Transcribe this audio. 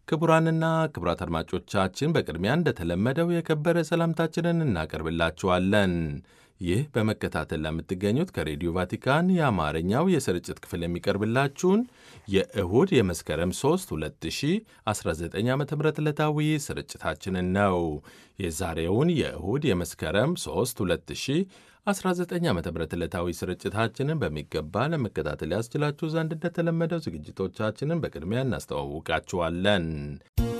ክቡራንና ክቡራት አድማጮቻችን በቅድሚያ እንደተለመደው የከበረ ሰላምታችንን እናቀርብላችኋለን። ይህ በመከታተል ለምትገኙት ከሬዲዮ ቫቲካን የአማርኛው የስርጭት ክፍል የሚቀርብላችሁን የእሁድ የመስከረም 3 2019 ዓ ም ዕለታዊ ስርጭታችንን ነው። የዛሬውን የእሁድ የመስከረም 3 2019 ዓ ም ዕለታዊ ስርጭታችንን በሚገባ ለመከታተል ያስችላችሁ ዘንድ እንደተለመደው ዝግጅቶቻችንን በቅድሚያ እናስተዋውቃችኋለን።